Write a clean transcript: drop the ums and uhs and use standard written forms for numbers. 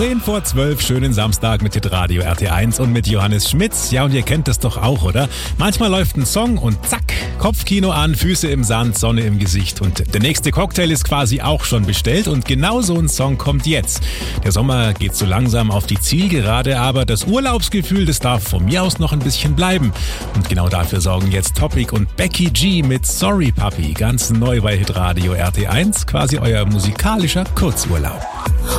10:10, schönen Samstag mit Hitradio RT1 und mit Johannes Schmitz. Ja, und ihr kennt das doch auch, oder? Manchmal läuft ein Song und zack, Kopfkino an, Füße im Sand, Sonne im Gesicht und der nächste Cocktail ist quasi auch schon bestellt und genau so ein Song kommt jetzt. Der Sommer geht so langsam auf die Zielgerade, aber das Urlaubsgefühl, das darf von mir aus noch ein bisschen bleiben. Und genau dafür sorgen jetzt Topic und Becky G mit Sorry Papi, ganz neu bei Hitradio RT1, quasi euer musikalischer Kurzurlaub.